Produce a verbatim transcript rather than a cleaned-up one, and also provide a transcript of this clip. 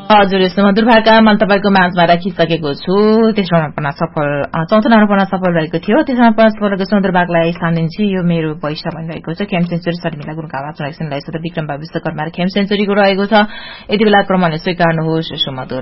हजुर सुमधुर भाका मैले तपाईँको माझमा राखिसकेको छु। तेस्रो नम्बरमा सफल चौथो नम्बरमा सफल रहेको थियो। तेस्रो नम्बरमा सफल रहेको सुमधुर भाकालाई स्थान दिन्छु। यो मेरो पैसा भनिरहेको छ। खेम सेन्चुरी शर्मिला गुरुङको आवाज सुनाइसक्नुभएको छ। विक्रम बाबु विश्वकर्मा खेम सेन्चुरीको रहेको छ। यति बेला क्रमले स्वीकार्नुहोस् सुमधुर